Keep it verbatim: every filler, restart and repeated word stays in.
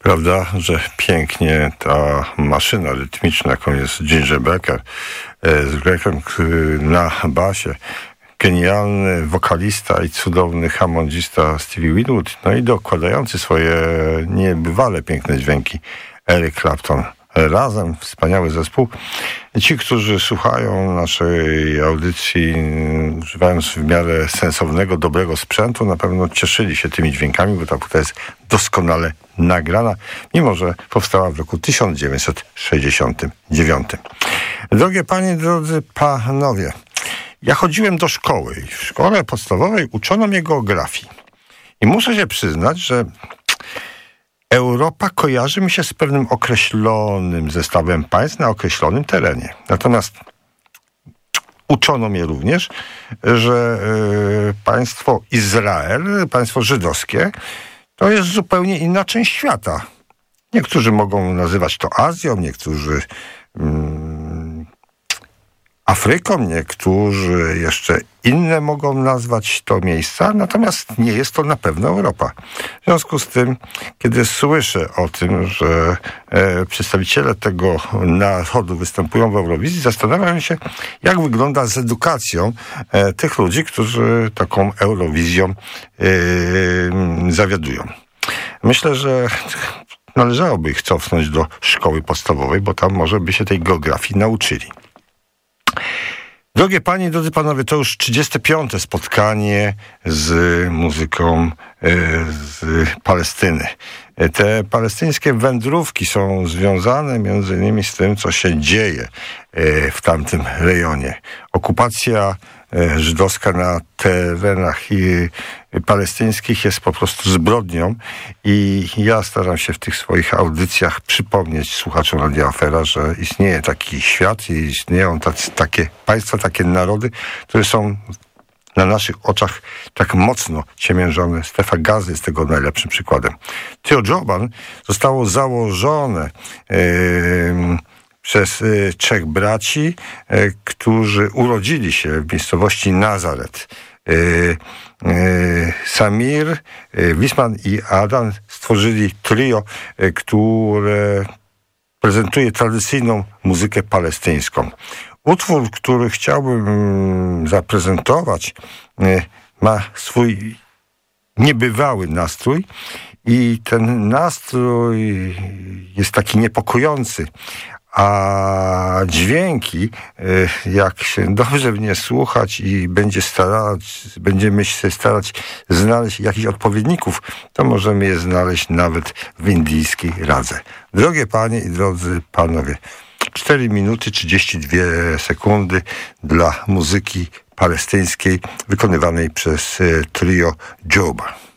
Prawda, że pięknie ta maszyna rytmiczna, jaką jest Ginger Baker z Grechem na basie. Genialny wokalista i cudowny hammondista Stevie Winwood, no i dokładający swoje niebywale piękne dźwięki Eric Clapton. Razem wspaniały zespół. Ci, którzy słuchają naszej audycji, używając w miarę sensownego, dobrego sprzętu, na pewno cieszyli się tymi dźwiękami, bo ta płyta jest doskonale nagrana, mimo że powstała w roku tysiąc dziewięćset sześćdziesiątym dziewiątym. Drogie panie, drodzy panowie, ja chodziłem do szkoły i w szkole podstawowej uczono mnie geografii. I muszę się przyznać, że Europa kojarzy mi się z pewnym określonym zestawem państw na określonym terenie. Natomiast uczono mnie również, że y, państwo Izrael, państwo żydowskie, to jest zupełnie inna część świata. Niektórzy mogą nazywać to Azją, niektórzy mm, Afryką, niektórzy jeszcze inne mogą nazwać to miejsca, natomiast nie jest to na pewno Europa. W związku z tym, kiedy słyszę o tym, że e, przedstawiciele tego narodu występują w Eurowizji, zastanawiam się, jak wygląda z edukacją e, tych ludzi, którzy taką Eurowizją e, zawiadują. Myślę, że należałoby ich cofnąć do szkoły podstawowej, bo tam może by się tej geografii nauczyli. Drogie panie i drodzy panowie, to już trzydzieste piąte spotkanie z muzyką z Palestyny. Te palestyńskie wędrówki są związane między innymi z tym, co się dzieje w tamtym rejonie. Okupacja żydowska na terenach palestyńskich jest po prostu zbrodnią i ja staram się w tych swoich audycjach przypomnieć słuchaczom Radia Afera, że istnieje taki świat i istnieją tacy, takie państwa, takie narody, które są na naszych oczach tak mocno ciemiężone. Strefa Gazy jest tego najlepszym przykładem. Trio Joban zostało założone yy, przez y, trzech braci, y, którzy urodzili się w miejscowości Nazaret. Y, y, Samir, y, Wisman i Adan stworzyli trio, y, które prezentuje tradycyjną muzykę palestyńską. Utwór, który chciałbym y, zaprezentować, y, ma swój niebywały nastrój i ten nastrój jest taki niepokojący, a dźwięki, jak się dobrze w nie słuchać i będzie starać, będziemy się starać znaleźć jakichś odpowiedników, to możemy je znaleźć nawet w indyjskiej radze. Drogie panie i drodzy panowie, cztery minuty trzydzieści dwie sekundy dla muzyki palestyńskiej wykonywanej przez trio Joban.